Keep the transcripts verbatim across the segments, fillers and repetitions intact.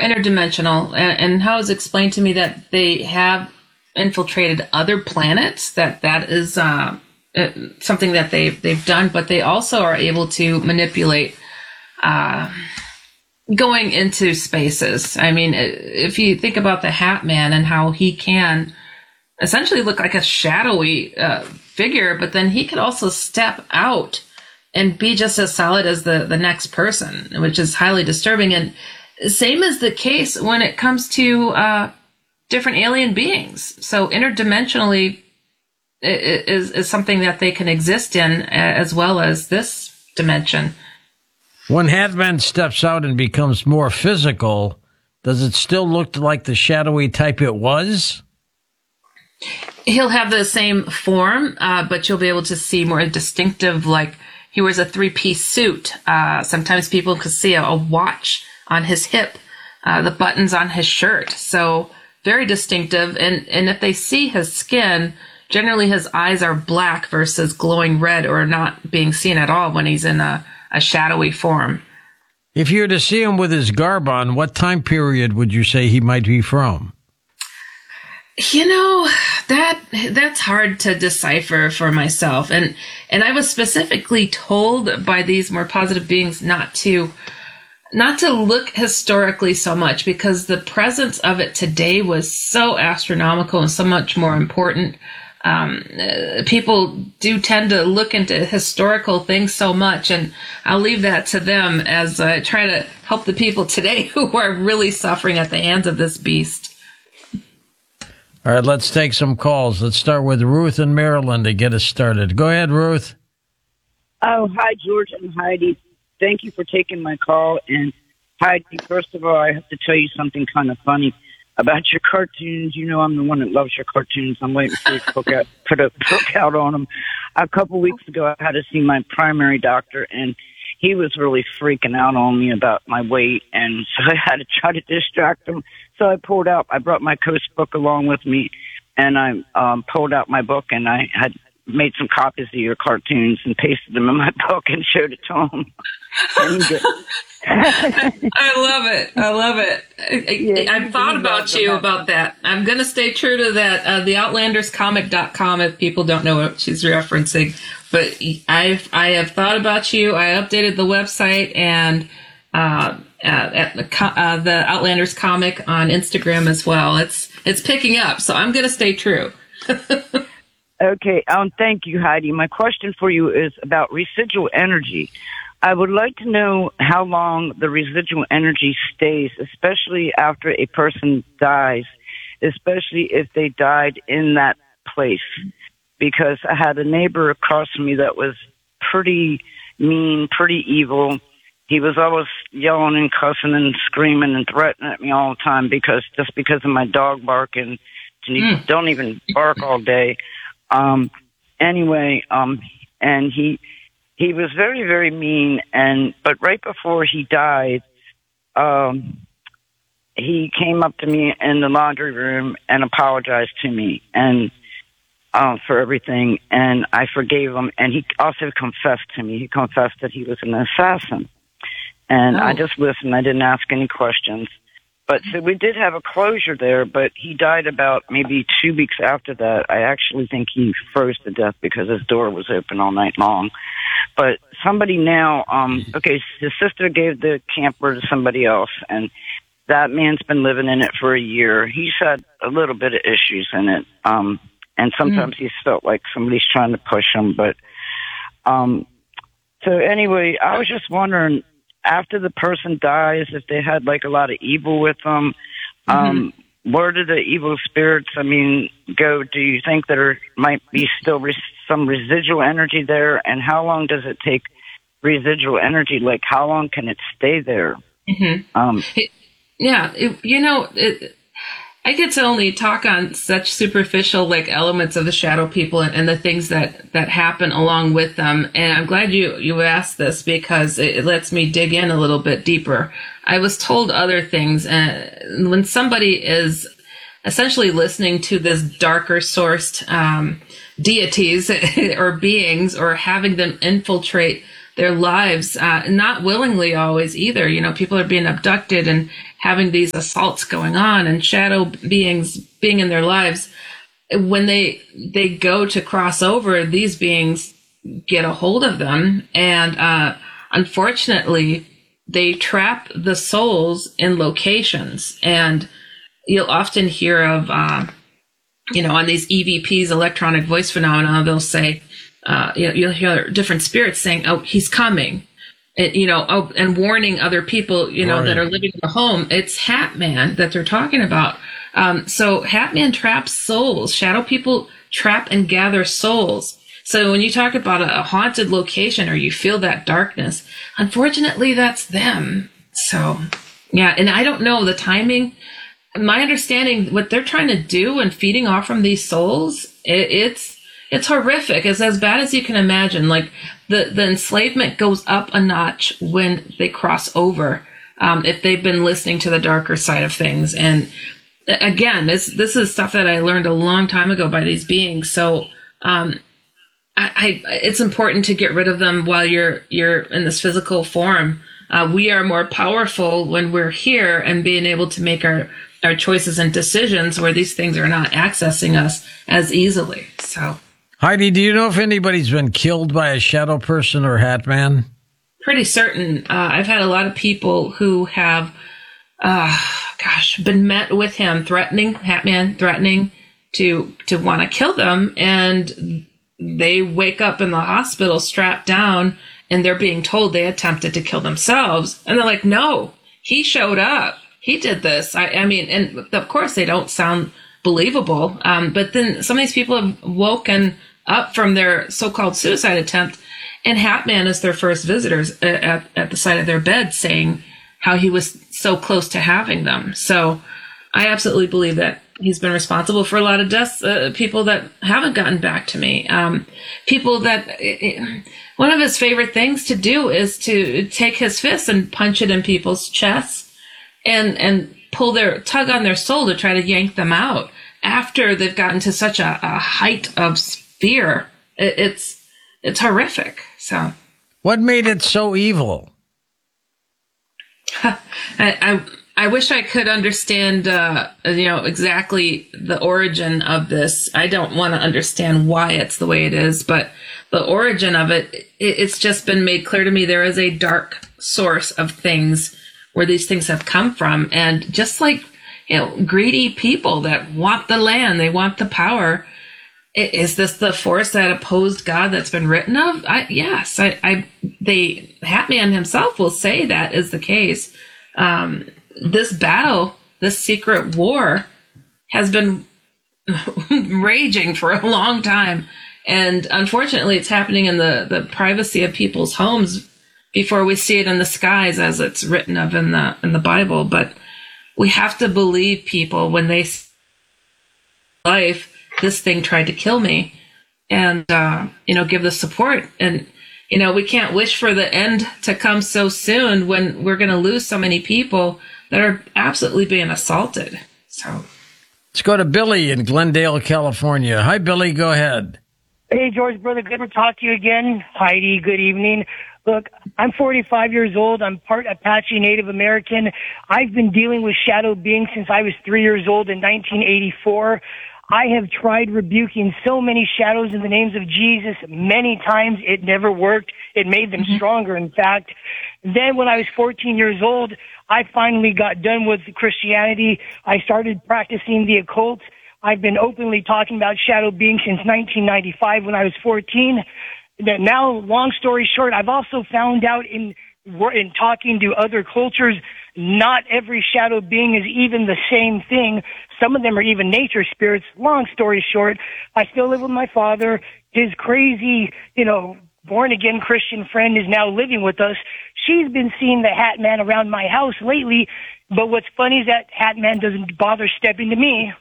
interdimensional, and, and how it's explained to me that they have infiltrated other planets, that that is uh, something that they, they've done, but they also are able to manipulate uh, going into spaces. I mean, if you think about the Hat Man and how he can essentially look like a shadowy uh, figure, but then he could also step out and be just as solid as the, the next person, which is highly disturbing. And same is the case when it comes to uh, different alien beings. So interdimensionally is, is something that they can exist in, as well as this dimension. When Hatman steps out and becomes more physical, does it still look like the shadowy type it was? He'll have the same form, uh, but you'll be able to see more distinctive, like he wears a three-piece suit. Uh, sometimes people can see a, a watch on his hip, uh, the buttons on his shirt. So very distinctive. And, and if they see his skin, generally his eyes are black versus glowing red or not being seen at all when he's in a, a shadowy form. If you were to see him with his garb on, what time period would you say he might be from? You know, that that's hard to decipher for myself. And and I was specifically told by these more positive beings not to not to look historically so much, because the presence of it today was so astronomical and so much more important. Um, uh, people do tend to look into historical things so much, and I'll leave that to them as I try to help the people today who are really suffering at the hands of this beast. All right, let's take some calls. Let's start with Ruth in Maryland to get us started. Go ahead, Ruth. Oh, hi, George and Heidi. Thank you for taking my call. And Heidi, first of all, I have to tell you something kind of funny about your cartoons. You know I'm the one that loves your cartoons. I'm waiting for you to book out, put a book out on them. A couple weeks ago, I had to see my primary doctor, and he was really freaking out on me about my weight, and so I had to try to distract him. So I pulled out, I brought my Coast book along with me, and I um, pulled out my book, and I had made some copies of your cartoons and pasted them in my book and showed it to him. I love it. I love it. I, Yeah, I, I've thought about you about that. I'm going to stay true to that. Uh, the outlanders comic dot com, if people don't know what she's referencing. But I've, I have thought about you. I updated the website and uh, uh, at the, uh, the Outlanders comic on Instagram as well. It's it's picking up, so I'm going to stay true. Okay, um, thank you, Heidi. My question for you is about residual energy. I would like to know how long the residual energy stays, especially after a person dies, especially if they died in that place. Because I had a neighbor across from me that was pretty mean, pretty evil. He was always yelling and cussing and screaming and threatening at me all the time because just because of my dog barking. And he mm. don't even bark all day. Um, anyway, um, and he, he was very, very mean. And, but right before he died, um, he came up to me in the laundry room and apologized to me and, um, for everything. And I forgave him. And he also confessed to me. He confessed that he was an assassin. And oh. I just listened. I didn't ask any questions. But so we did have a closure there, but he died about maybe two weeks after that. I actually think he froze to death because his door was open all night long. But somebody now, um, okay, his sister gave the camper to somebody else, and that man's been living in it for a year. He's had a little bit of issues in it, um, and sometimes mm. he's felt like somebody's trying to push him. But um, so anyway, I was just wondering, after the person dies, if they had like a lot of evil with them, um, mm-hmm. where do the evil spirits, I mean, go? Do you think there might be still res- some residual energy there? And how long does it take residual energy? Like, how long can it stay there? Mm-hmm. Um, it, yeah, it, you know, it, I get to only talk on such superficial like elements of the shadow people and, and the things that, that happen along with them. And I'm glad you, you asked this because it, it lets me dig in a little bit deeper. I was told other things. And when somebody is essentially listening to this darker sourced um, deities or beings or having them infiltrate their lives, uh, not willingly always either. You know, people are being abducted and having these assaults going on, and shadow beings being in their lives. When they they go to cross over, these beings get a hold of them, and uh, unfortunately, they trap the souls in locations. And you'll often hear of, uh, you know, on these E V Ps, electronic voice phenomena, they'll say, uh, you know, you'll hear different spirits saying, "Oh, he's coming," it, you know, oh, and warning other people, you know, right. that are living in the home. It's Hat Man that they're talking about. Um, so Hat Man traps souls. Shadow people trap and gather souls. So when you talk about a, a haunted location, or you feel that darkness, unfortunately, that's them. So, yeah, and I don't know the timing. My understanding, what they're trying to do and feeding off from these souls, it, it's it's horrific. It's as bad as you can imagine. Like the, the enslavement goes up a notch when they cross over, um, if they've been listening to the darker side of things. And again, this this is stuff that I learned a long time ago by these beings. So um, I, I, it's important to get rid of them while you're you're in this physical form. Uh, we are more powerful when we're here and being able to make our, our choices and decisions where these things are not accessing us as easily. So, Heidi, do you know if anybody's been killed by a shadow person or Hat Man? Pretty certain. Uh, I've had a lot of people who have, uh, gosh, been met with him threatening, Hat Man threatening to to want to kill them, and they wake up in the hospital strapped down, and they're being told they attempted to kill themselves. And they're like, no, he showed up. He did this. I, I mean, and of course they don't sound believable. Um, but then some of these people have woken up from their so-called suicide attempt, and Hat Man is their first visitors at, at the side of their bed saying how he was so close to having them. So I absolutely believe that he's been responsible for a lot of deaths, uh, people that haven't gotten back to me. Um, people that, it, one of his favorite things to do is to take his fist and punch it in people's chests and, and pull their, tug on their soul to try to yank them out after they've gotten to such a, a height of fear. It, it's, it's horrific. So what made it so evil? I, I I wish I could understand, uh, you know, exactly the origin of this. I don't want to understand why it's the way it is, but the origin of it, it, it's just been made clear to me there is a dark source of things where these things have come from. And just like, you know, greedy people that want the land, they want the power. Is this the force that opposed God that's been written of? I, yes, I, I, they, Hat Man himself will say that is the case. Um, this battle, this secret war has been raging for a long time. And unfortunately, it's happening in the, the privacy of people's homes before we see it in the skies as it's written of in the, in the Bible. But we have to believe people when they say life, this thing tried to kill me, and, uh, you know, give the support. And, you know, we can't wish for the end to come so soon when we're going to lose so many people that are absolutely being assaulted. So let's go to Billy in Glendale, California. Hi, Billy. Go ahead. Hey, George, brother. Good to talk to you again. Heidi, good evening. Look, I'm forty-five years old. I'm part Apache Native American. I've been dealing with shadow beings since I was three years old in nineteen eighty-four. I have tried rebuking so many shadows in the names of Jesus many times. It never worked. It made them stronger, in fact. Then when I was fourteen years old, I finally got done with Christianity. I started practicing the occult. I've been openly talking about shadow beings since nineteen ninety-five when I was fourteen. Now, long story short, I've also found out in in talking to other cultures, not every shadow being is even the same thing. Some of them are even nature spirits. Long story short, I still live with my father. His crazy, you know, born-again Christian friend is now living with us. She's been seeing the Hat Man around my house lately, but what's funny is that Hat Man doesn't bother stepping to me.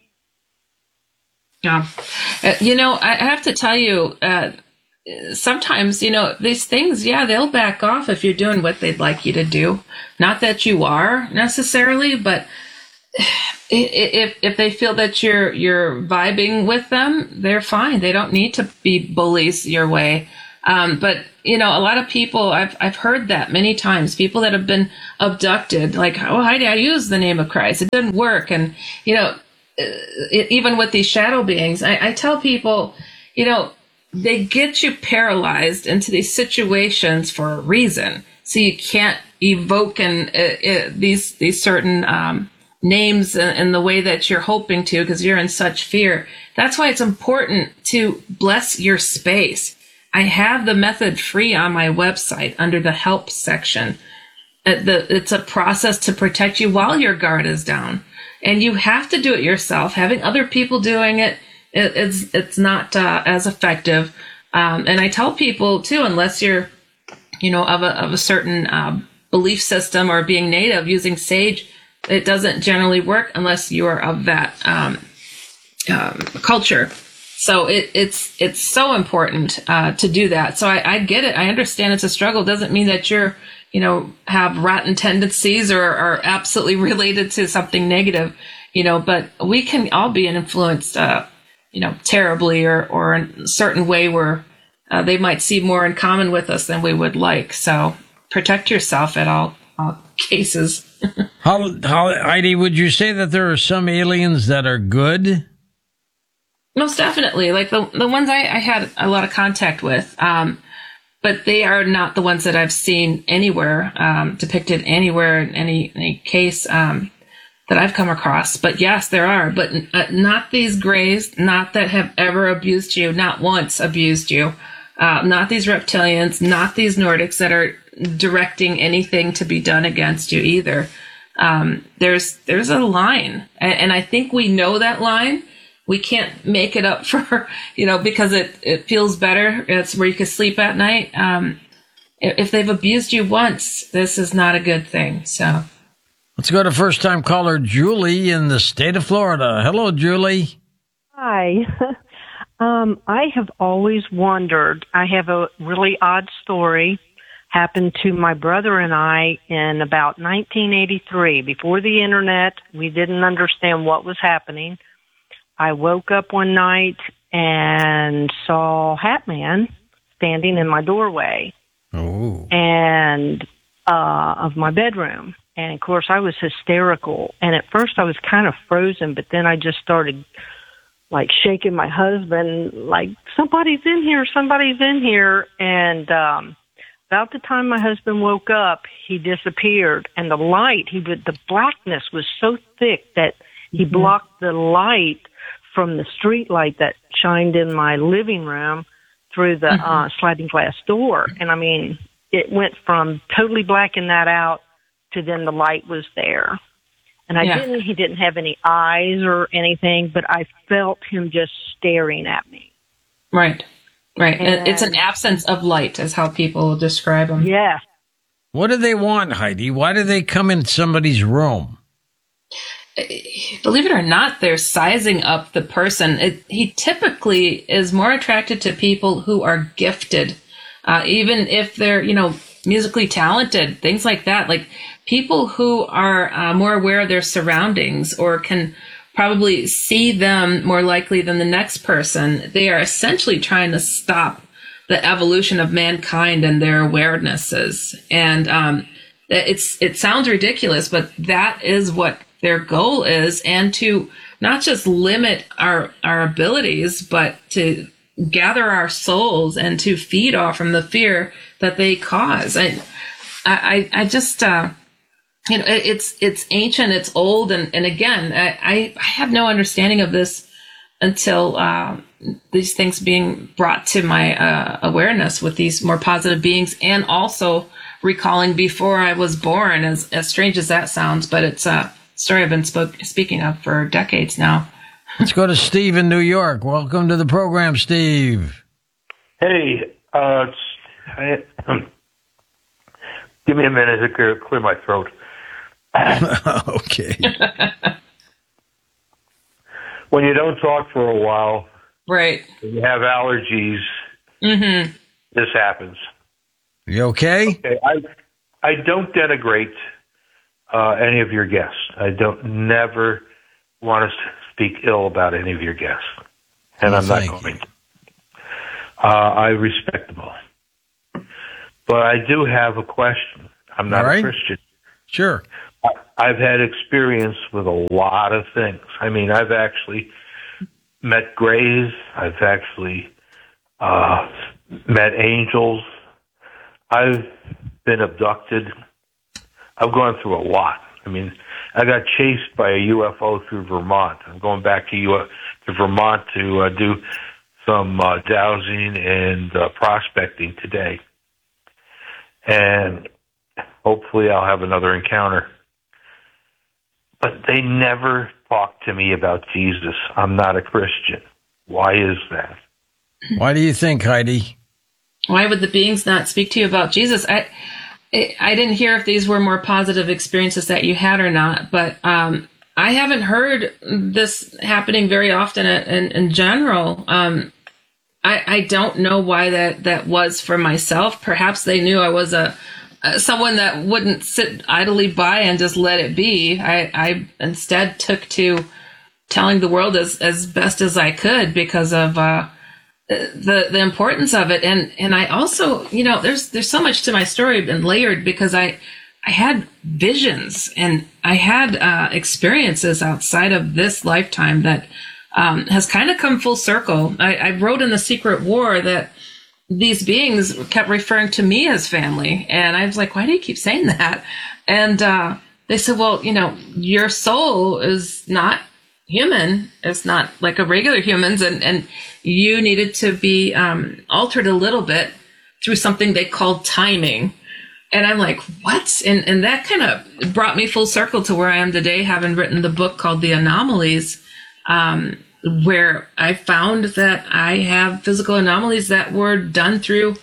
Yeah. Uh, you know, I have to tell you, uh, sometimes, you know, these things, yeah, they'll back off if you're doing what they'd like you to do. Not that you are necessarily, but if if they feel that you're you're vibing with them, they're fine. They don't need to be bullies your way. Um, but you know, a lot of people, I've I've heard that many times. People that have been abducted, like, oh, Heidi, I used the name of Christ, it didn't work, and you know, it, even with these shadow beings, I, I tell people, you know, they get you paralyzed into these situations for a reason, so you can't evoke and uh, uh, these these certain um, names in, in the way that you're hoping to, because you're in such fear. That's why it's important to bless your space. I have the method free on my website under the help section. Uh, the, it's a process to protect you while your guard is down, and you have to do it yourself. Having other people doing it, it it's it's not uh, as effective. Um, and I tell people too, unless you're, you know, of a of a certain uh, belief system or being native, using sage, it doesn't generally work unless you are of that um, um, culture. So it, it's it's so important uh, to do that. So I, I get it. I understand it's a struggle. It doesn't mean that you're, you know, have rotten tendencies or are absolutely related to something negative, you know, but we can all be influenced, uh, you know, terribly or, or in a certain way where uh, they might see more in common with us than we would like. So protect yourself at all, all cases. how, how, Heidi, would you say that there are some aliens that are good? Most definitely. Like the the ones I, I had a lot of contact with, um, but they are not the ones that I've seen anywhere, um, depicted anywhere in any, any case um, that I've come across. But yes, there are, but uh, not these grays, not that have ever abused you, not once abused you, uh, not these reptilians, not these Nordics that are directing anything to be done against you either. Um, there's there's a line, and, and I think we know that line. We can't make it up for, you know, because it, it feels better. It's where you can sleep at night. Um, if they've abused you once, this is not a good thing. So let's go to first time caller Julie in the state of Florida. Hello, Julie. Hi. um, I have always wondered, I have a really odd story happened to my brother and I in about nineteen eighty-three. Before the internet, we didn't understand what was happening. I woke up one night and saw Hat Man standing in my doorway oh. and uh, of my bedroom. And, of course, I was hysterical. And at first I was kind of frozen, but then I just started, like, shaking my husband, like, somebody's in here, somebody's in here. And um, about the time my husband woke up, he disappeared. And the light, he would, the blackness was so thick that he mm-hmm. blocked the light from the street light that shined in my living room through the mm-hmm. uh, sliding glass door. And I mean, it went from totally blacking that out to then the light was there. And I yeah. didn't, he didn't have any eyes or anything, but I felt him just staring at me. Right. Right. And it's an absence of light is how people describe them. Yeah. What do they want, Heidi? Why do they come in somebody's room? Believe it or not, they're sizing up the person. It, he typically is more attracted to people who are gifted, uh, even if they're, you know, musically talented, things like that. Like people who are uh, more aware of their surroundings or can probably see them more likely than the next person. They are essentially trying to stop the evolution of mankind and their awarenesses. And um, it's it sounds ridiculous, but that is what their goal is, and to not just limit our our abilities, but to gather our souls and to feed off from the fear that they cause. I I, I just uh, you know it, it's it's ancient, it's old, and and again, I I have no understanding of this until uh, these things being brought to my uh, awareness with these more positive beings, and also recalling before I was born. As as strange as that sounds, but it's uh story I've been spoke, speaking of for decades now. Let's go to Steve in New York. Welcome to the program, Steve. Hey, uh, I, um, give me a minute to clear, clear my throat. Okay. When you don't talk for a while, right? You have allergies. Mm-hmm. This happens. You okay? Okay. I I don't denigrate Uh, any of your guests. I don't never want to speak ill about any of your guests, and oh, I'm not going to. Uh, I respect them all. But I do have a question. I'm not All right. a Christian. Sure. I've had experience with a lot of things. I mean, I've actually met grays. I've actually uh, met angels. I've been abducted. I've gone through a lot. I mean, I got chased by a U F O through Vermont. I'm going back to U- to Vermont to uh, do some uh, dowsing and uh, prospecting today. And hopefully I'll have another encounter. But they never talk to me about Jesus. I'm not a Christian. Why is that? Why do you think, Heidi? Why would the beings not speak to you about Jesus? I I didn't hear if these were more positive experiences that you had or not, but um, I haven't heard this happening very often in, in general. Um, I, I don't know why that, that was for myself. Perhaps they knew I was a, a someone that wouldn't sit idly by and just let it be. I, I instead took to telling the world as, as best as I could because of uh, the the importance of it. And and I also, you know, there's there's so much to my story and layered because I I had visions and I had uh, experiences outside of this lifetime that um, has kind of come full circle. I, I wrote in The Secret War that these beings kept referring to me as family. And I was like, why do you keep saying that? And uh, they said, well, you know, your soul is not human. It's not like a regular human's. And, and you needed to be um, altered a little bit through something they called timing. And I'm like, what? And and that kind of brought me full circle to where I am today, having written the book called The Anomalies, um, where I found that I have physical anomalies that were done through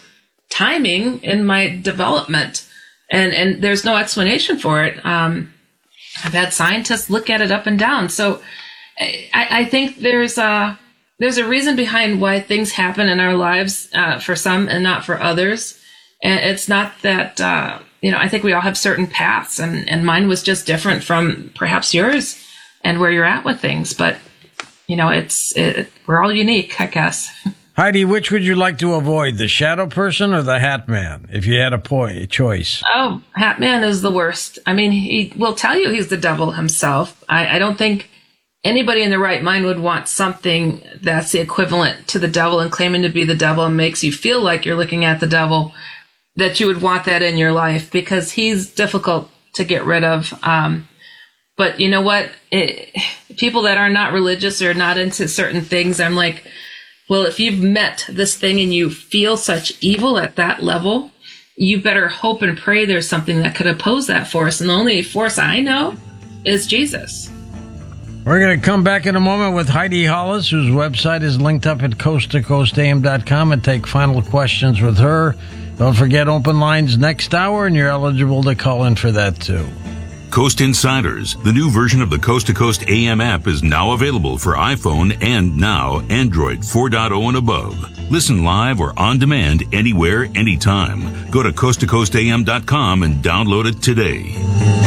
timing in my development. And, and there's no explanation for it. Um, I've had scientists look at it up and down. So I, I think there's a, there's a reason behind why things happen in our lives uh, for some and not for others. And it's not that, uh, you know, I think we all have certain paths, and, and mine was just different from perhaps yours and where you're at with things. But, you know, it's it, we're all unique, I guess. Heidi, which would you like to avoid, the shadow person or the hat man, if you had a, po- a choice? Oh, Hat Man is the worst. I mean, he will tell you he's the devil himself. I, I don't think anybody in their right mind would want something that's the equivalent to the devil and claiming to be the devil and makes you feel like you're looking at the devil, that you would want that in your life, because he's difficult to get rid of. Um, but you know what? It, people that are not religious or not into certain things, I'm like, well, if you've met this thing and you feel such evil at that level, you better hope and pray there's something that could oppose that force. And the only force I know is Jesus. We're going to come back in a moment with Heidi Hollis, whose website is linked up at coast to coast a m dot com, and take final questions with her. Don't forget open lines next hour, and you're eligible to call in for that, too. Coast Insiders, the new version of the Coast to Coast A M app, is now available for iPhone and now Android four point oh and above. Listen live or on demand anywhere, anytime. Go to coast to coast a m dot com and download it today.